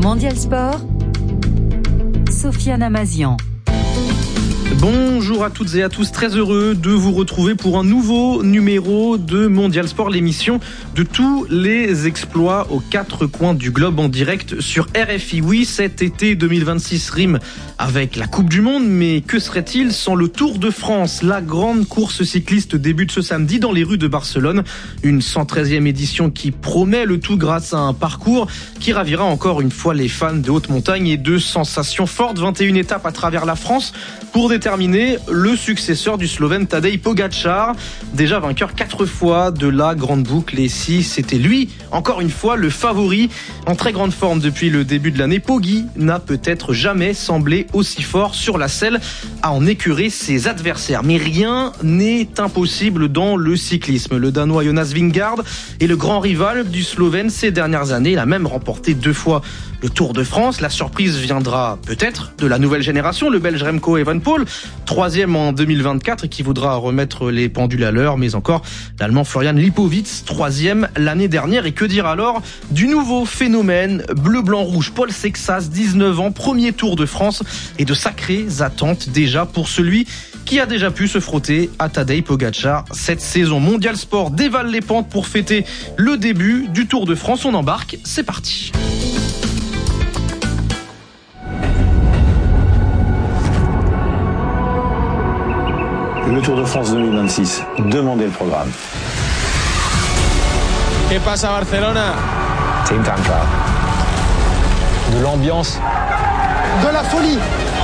Mondial Sport, Sofiane Amazian. Bonjour à toutes et à tous, très heureux de vous retrouver pour un nouveau numéro de Mondial Sport, l'émission de tous les exploits aux quatre coins du globe en direct sur RFI. Oui, cet été 2026 rime avec la Coupe du Monde, mais que serait-il sans le Tour de France? La grande course cycliste débute ce samedi dans les rues de Barcelone, une 113e édition qui promet le tout grâce à un parcours qui ravira encore une fois les fans de haute montagne et de sensations fortes. 21 étapes à travers la France pour déterminer le successeur du Slovène Tadej Pogačar, déjà vainqueur 4 fois de la grande boucle. Et si c'était lui, encore une fois, le favori en très grande forme depuis le début de l'année, Poggi n'a peut-être jamais semblé aussi fort sur la selle à en écurer ses adversaires. Mais rien n'est impossible dans le cyclisme. Le Danois Jonas Vingegaard est le grand rival du Slovène ces dernières années. Il a même remporté 2 fois le Tour de France. La surprise viendra peut-être de la nouvelle génération, le Belge Remco Evenepoel, 3e en 2024 et qui voudra remettre les pendules à l'heure, mais encore l'Allemand Florian Lipowitz, 3e l'année dernière. Et que dire alors du nouveau phénomène bleu-blanc-rouge, Paul Sexas, 19 ans, premier Tour de France, et de sacrées attentes déjà pour celui qui a déjà pu se frotter à Tadej Pogačar cette saison. Mondial Sport dévale les pentes pour fêter le début du Tour de France. On embarque, c'est parti. Le Tour de France 2026, demandez le programme. ¿Qué pasa Barcelona? Team Time Trial. De l'ambiance. De la folie.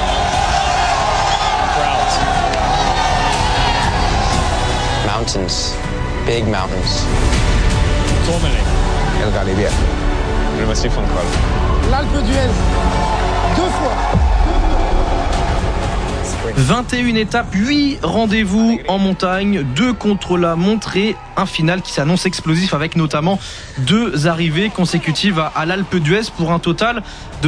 Mountains. Big mountains. Tourmalet. El Galibier. Le massif central. L'Alpe d'Huez. 2 fois. 21 étapes, 8 rendez-vous en montagne, 2 contre-la-montre et un final qui s'annonce explosif avec notamment 2 arrivées consécutives à l'Alpe d'Huez pour un total de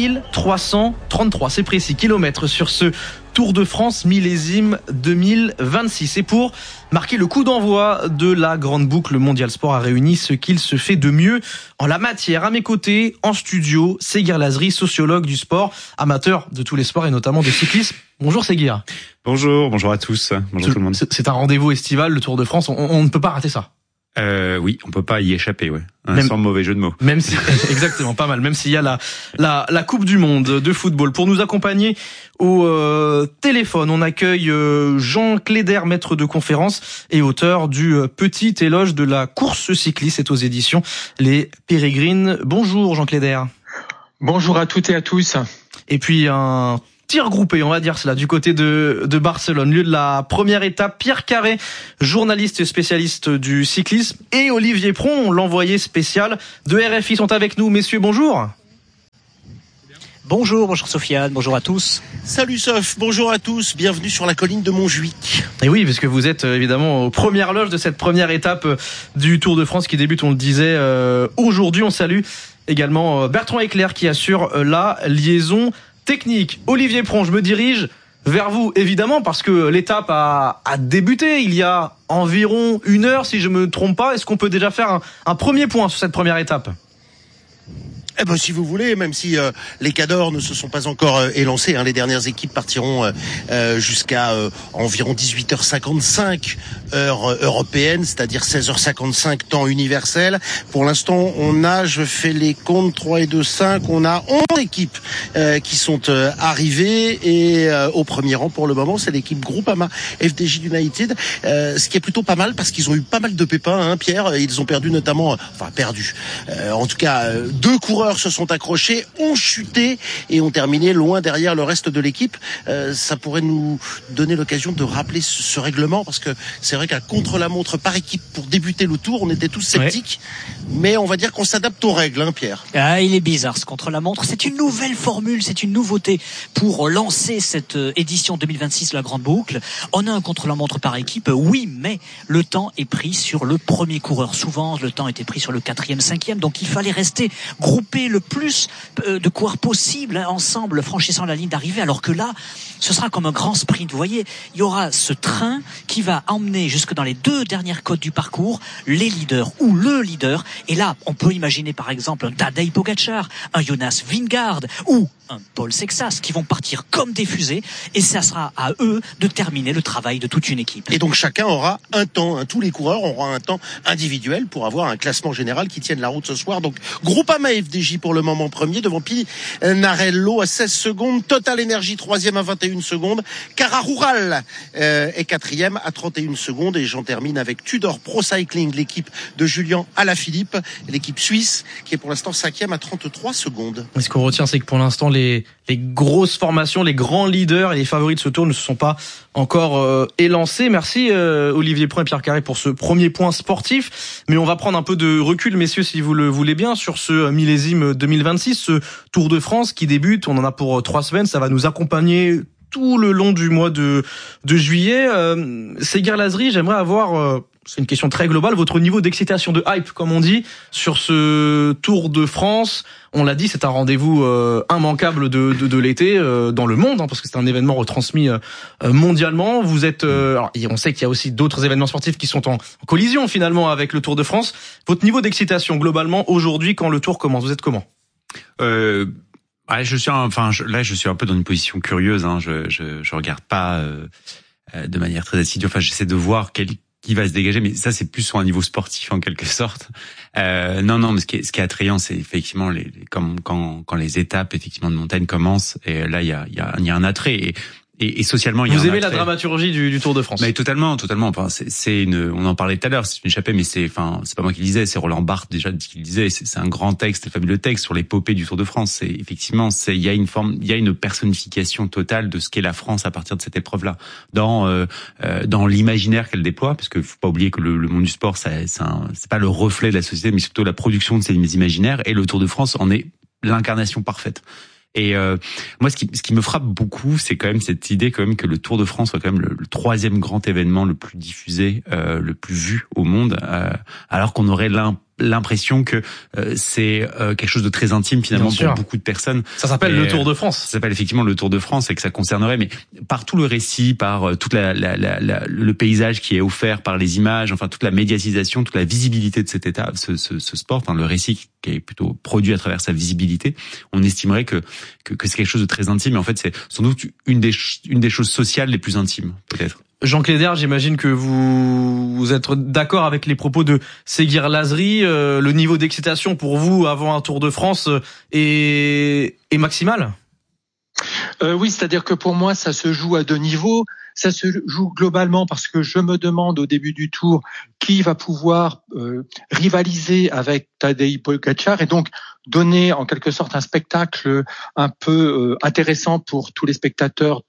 3333, c'est précis, kilomètres sur ce Tour de France millésime 2026. Et pour marquer le coup d'envoi de la grande boucle, Mondial Sport a réuni ce qu'il se fait de mieux en la matière. À mes côtés, en studio, Seguir Lazri, sociologue du sport, amateur de tous les sports et notamment de cyclisme. Bonjour Seguir. Bonjour à tous. Bonjour tout le monde. C'est un rendez-vous estival, le Tour de France. On ne peut pas rater ça. Oui, on peut pas y échapper, ouais. Sans mauvais jeu de mots. Même si, exactement, pas mal. Même s'il y a la Coupe du Monde de football. Pour nous accompagner au téléphone, on accueille Jean Cléder, maître de conférence et auteur du Petit éloge de la course cycliste. C'est aux éditions Les Pérégrines. Bonjour Jean Cléder. Bonjour à toutes et à tous. Et puis un tir groupé, on va dire cela, du côté de Barcelone. Lieu de la première étape, Pierre Carré, journaliste et spécialiste du cyclisme, et Olivier Pron, l'envoyé spécial de RFI, sont avec nous. Messieurs, bonjour. Bonjour Sofiane, bonjour à tous. Salut Sof, bonjour à tous, bienvenue sur la colline de Montjuic. Et oui, parce que vous êtes évidemment aux premières loges de cette première étape du Tour de France qui débute, on le disait, aujourd'hui. On salue également Bertrand Eclair qui assure la liaison technique. Olivier Pron, je me dirige vers vous, évidemment, parce que l'étape a débuté il y a environ 1 heure, si je me trompe pas. Est-ce qu'on peut déjà faire un premier point sur cette première étape ? Eh ben, si vous voulez, même si les cadors ne se sont pas encore élancés, hein, les dernières équipes partiront jusqu'à environ 18h55 heure européenne, c'est-à-dire 16h55 temps universel. Pour l'instant, on a, je fais les comptes, 3 et 2, 5, on a 11 équipes qui sont arrivées et au premier rang pour le moment, c'est l'équipe Groupama FDJ United, ce qui est plutôt pas mal parce qu'ils ont eu pas mal de pépins, hein, Pierre. Ils ont perdu notamment, en tout cas, 2 coureurs se sont accrochés, ont chuté et ont terminé loin derrière le reste de l'équipe. Ça pourrait nous donner l'occasion de rappeler ce règlement parce que c'est vrai qu'un contre-la-montre par équipe pour débuter le tour, on était tous sceptiques, mais on va dire qu'on s'adapte aux règles, hein, Pierre. Ah, il est bizarre ce contre-la-montre. C'est une nouvelle formule, c'est une nouveauté pour lancer cette édition 2026 de la Grande Boucle. On a un contre-la-montre par équipe, oui, mais le temps est pris sur le premier coureur. Souvent, le temps était pris sur le 4e, 5e, donc il fallait rester groupé regrouper le plus de coureurs possible ensemble, franchissant la ligne d'arrivée, alors que là, ce sera comme un grand sprint. Vous voyez, il y aura ce train qui va emmener jusque dans les 2 dernières côtes du parcours les leaders ou le leader. Et là, on peut imaginer par exemple un Tadej Pogačar, un Jonas Vingegaard ou un Paul Sexas qui vont partir comme des fusées, et ça sera à eux de terminer le travail de toute une équipe. Et donc chacun aura un temps, tous les coureurs auront un temps individuel pour avoir un classement général qui tienne la route ce soir. Donc Groupama FDJ pour le moment premier devant Pinarello à 16 secondes, Total Energy 3e à 21 secondes, Cara Rural est 4e à 31 secondes, et j'en termine avec Tudor Pro Cycling, l'équipe de Julien Alaphilippe, l'équipe suisse qui est pour l'instant 5e à 33 secondes. Et ce qu'on retient, c'est que pour l'instant les grosses formations, les grands leaders et les favoris de ce tour ne se sont pas encore élancés. Merci Olivier Prand et Pierre Carré pour ce premier point sportif. Mais on va prendre un peu de recul, messieurs, si vous le voulez bien, sur ce millésime 2026, ce Tour de France qui débute. On en a pour 3 semaines. Ça va nous accompagner tout le long du mois de juillet. Seguir Lazri, j'aimerais avoir... c'est une question très globale, votre niveau d'excitation, de hype, comme on dit, sur ce Tour de France. On l'a dit, c'est un rendez-vous immanquable de l'été dans le monde, parce que c'est un événement retransmis mondialement. Vous êtes, alors, on sait qu'il y a aussi d'autres événements sportifs qui sont en collision finalement avec le Tour de France. Votre niveau d'excitation globalement aujourd'hui, quand le Tour commence, vous êtes comment? Ouais, je suis un peu dans une position curieuse. Je regarde pas de manière très assidue. Enfin, j'essaie de voir qui va se dégager, mais ça c'est plus sur un niveau sportif en quelque sorte. Non, mais ce qui est attrayant, c'est effectivement comme quand les étapes effectivement de montagne commencent, et là il y a un attrait. Et socialement, il y a un attrait. Vous aimez la dramaturgie du Tour de France? Mais totalement. Enfin, on en parlait tout à l'heure, c'est une échappée, mais c'est pas moi qui le disais, c'est Roland Barthes déjà qui le disait. C'est un grand texte, un fabuleux texte sur l'épopée du Tour de France. C'est effectivement, il y a une personnification totale de ce qu'est la France à partir de cette épreuve-là, dans l'imaginaire qu'elle déploie, parce que faut pas oublier que le monde du sport, c'est pas le reflet de la société, mais c'est plutôt la production de ces imaginaires. Et le Tour de France en est l'incarnation parfaite. Et moi, ce qui me frappe beaucoup, c'est quand même cette idée quand même que le Tour de France soit quand même le 3e grand événement le plus diffusé, le plus vu au monde, alors qu'on aurait l'impression que c'est quelque chose de très intime finalement pour beaucoup de personnes. Ça s'appelle le Tour de France. Ça s'appelle effectivement le Tour de France, et que ça concernerait, mais par tout le récit, par toute le paysage qui est offert par les images, enfin toute la médiatisation, toute la visibilité de cette étape, ce sport, le récit qui est plutôt produit à travers sa visibilité, on estimerait que c'est quelque chose de très intime. Et en fait, c'est sans doute une des choses sociales les plus intimes, peut-être. Jean Clédère, j'imagine que vous êtes d'accord avec les propos de Seguir Lazri. Le niveau d'excitation pour vous avant un Tour de France est maximal? Oui, c'est-à-dire que pour moi, ça se joue à 2 niveaux. Ça se joue globalement parce que je me demande au début du Tour qui va pouvoir rivaliser avec Tadej Pogačar, et donc donner en quelque sorte un spectacle un peu intéressant pour tous les spectateurs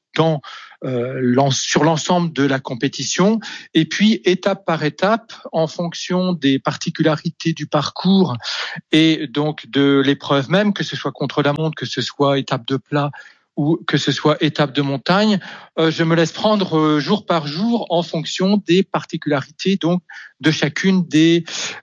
sur l'ensemble de la compétition. Et puis étape par étape, en fonction des particularités du parcours et donc de l'épreuve même, que ce soit contre la montre, que ce soit étape de plat ou que ce soit étape de montagne, je me laisse prendre jour par jour en fonction des particularités donc de chacune des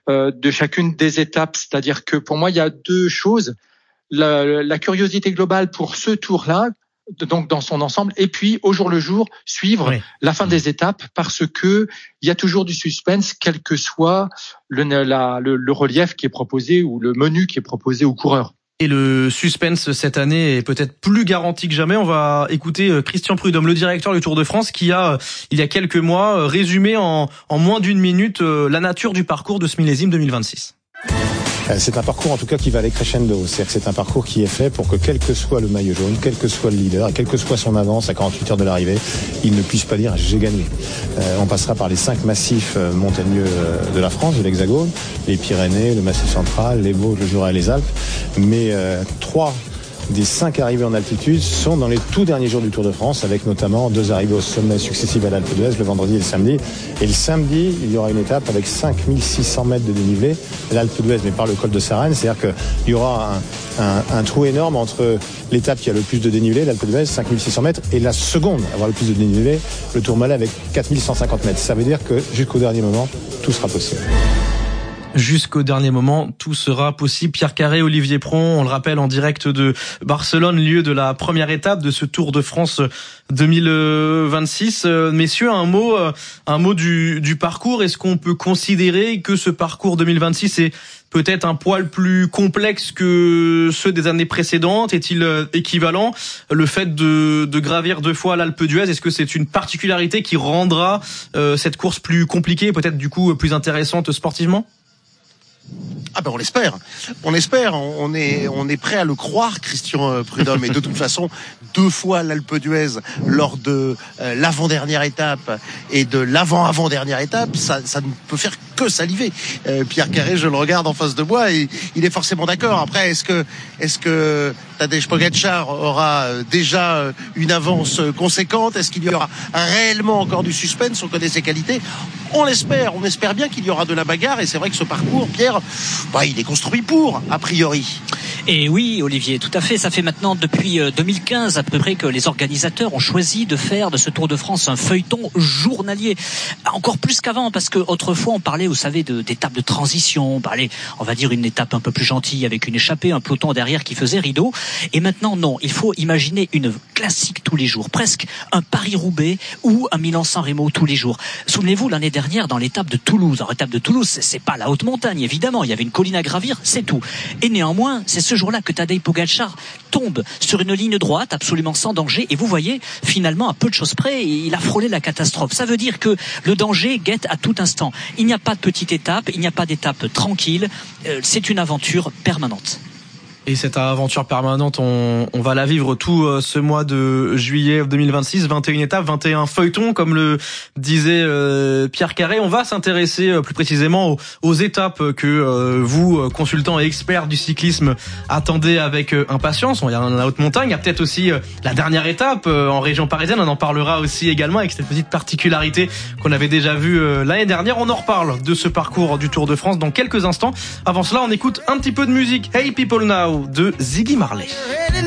étapes. C'est-à-dire que pour moi, il y a 2 choses: la curiosité globale pour ce tour-là, donc dans son ensemble, et puis au jour le jour suivre la fin des étapes, parce que il y a toujours du suspense, quel que soit le relief qui est proposé ou le menu qui est proposé aux coureurs. Et le suspense cette année est peut-être plus garanti que jamais. On va écouter Christian Prudhomme, le directeur du Tour de France, qui a, il y a quelques mois, résumé en moins d'1 minute la nature du parcours de ce millésime 2026. C'est un parcours en tout cas qui va aller crescendo. C'est-à-dire que c'est un parcours qui est fait pour que quel que soit le maillot jaune, quel que soit le leader, et quel que soit son avance à 48 heures de l'arrivée, il ne puisse pas dire j'ai gagné. On passera par les 5 massifs montagneux de la France, de l'Hexagone, les Pyrénées, le Massif central, les Vosges, le Jura et les Alpes. Mais 3 des 5 arrivées en altitude sont dans les tout derniers jours du Tour de France, avec notamment 2 arrivées au sommet successifs à l'Alpe d'Huez, le vendredi et le samedi. Et le samedi, il y aura une étape avec 5600 mètres de dénivelé, l'Alpe d'Huez, mais par le col de Sarenne. C'est-à-dire qu'il y aura un trou énorme entre l'étape qui a le plus de dénivelé, l'Alpe d'Huez, 5600 mètres, et la seconde à avoir le plus de dénivelé, le Tourmalet avec 4150 mètres. Ça veut dire que jusqu'au dernier moment, tout sera possible. Jusqu'au dernier moment, tout sera possible. Pierre Carré, Olivier Pron, on le rappelle, en direct de Barcelone, lieu de la première étape de ce Tour de France 2026. Messieurs, un mot du parcours. Est-ce qu'on peut considérer que ce parcours 2026 est peut-être un poil plus complexe que ceux des années précédentes? Est-il équivalent? Le fait de gravir 2 fois l'Alpe d'Huez, est-ce que c'est une particularité qui rendra cette course plus compliquée, peut-être du coup plus intéressante sportivement? Ah ben on l'espère, on est prêt à le croire, Christian Prudhomme. Et de toute façon, 2 fois l'Alpe d'Huez lors de l'avant-dernière étape et de l'avant-avant-dernière étape, ça ne peut faire que saliver. Pierre Carré, je le regarde en face de moi et il est forcément d'accord. Après, est-ce que Tadej Pogačar aura déjà une avance conséquente? Est-ce qu'il y aura réellement encore du suspense? On connaît ses qualités. On espère bien qu'il y aura de la bagarre. Et c'est vrai que ce parcours, Pierre, il est construit pour, a priori. Et oui, Olivier, tout à fait. Ça fait maintenant depuis 2015 à peu près que les organisateurs ont choisi de faire de ce Tour de France un feuilleton journalier. Encore plus qu'avant, parce que autrefois on parlait, vous savez, d'étapes de transition. On parlait, on va dire, une étape un peu plus gentille avec une échappée, un peloton derrière qui faisait rideau. Et maintenant, non. Il faut imaginer une classique tous les jours, presque un Paris-Roubaix ou un Milan-San Remo tous les jours. Souvenez-vous, l'année dernière, dans l'étape de Toulouse. Alors, l'étape de Toulouse, c'est pas la haute montagne, évidemment. Il y avait une colline à gravir, c'est tout. Et néanmoins, c'est ce jour-là que Tadej Pogačar tombe sur une ligne droite absolument sans danger. Et vous voyez, finalement, à peu de choses près, il a frôlé la catastrophe. Ça veut dire que le danger guette à tout instant. Il n'y a pas de petite étape, il n'y a pas d'étape tranquille. C'est une aventure permanente. Et cette aventure permanente, on va la vivre tout ce mois de juillet 2026, 21 étapes, 21 feuilletons, comme le disait Pierre Carré. On va s'intéresser plus précisément aux étapes que vous, consultants et experts du cyclisme, attendez avec impatience. Il y a la haute montagne, il y a peut-être aussi la dernière étape en région parisienne. On en parlera aussi également avec cette petite particularité qu'on avait déjà vue l'année dernière. On en reparle de ce parcours du Tour de France dans quelques instants. Avant cela, on écoute un petit peu de musique. Hey People Now de Ziggy Marley.